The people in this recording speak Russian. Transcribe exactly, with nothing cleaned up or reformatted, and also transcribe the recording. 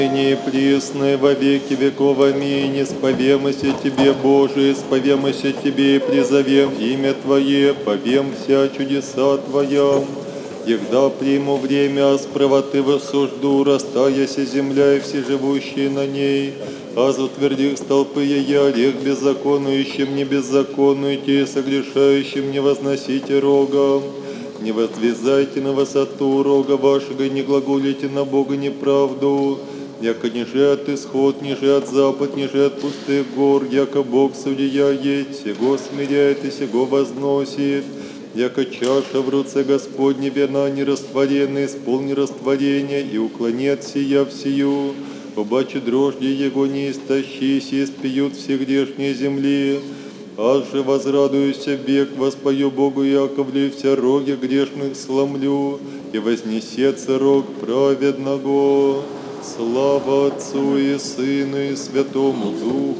ныне и присно, и во веки веков. Аминь. Исповемся Тебе, Боже, исповемся Тебе и призовем имя Твое, повем вся чудеса Твоя. Егда приму время, с правоты воссужду, растаяся земля и все живущие на ней, а затвердих столпы я, рех беззаконующим, не беззаконуйте, согрешающим не возносите рога. Не возвязайте на высоту рога вашего, и не глаголите на Бога неправду, яко ниже от исход, ниже от запад, ниже от пустых гор, яко Бог судья есть, сего смиряет и сего возносит, яко чаша в руце Господне вина нерастворенная, исполни растворение и уклони от сия в сию, побачи дрожди Его не истощись, и спьют все грешные земли. Аж же возрадуюся век, воспою Богу Яковлю, и вся роги грешных сломлю, и вознесется рог праведного. Слава Отцу и Сыну и Святому Духу.